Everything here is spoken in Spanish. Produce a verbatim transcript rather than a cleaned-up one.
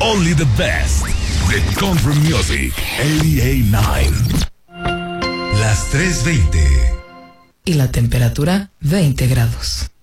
Only the best. The Country Music ochenta y nueve. Las tres veinte. Y la temperatura veinte grados.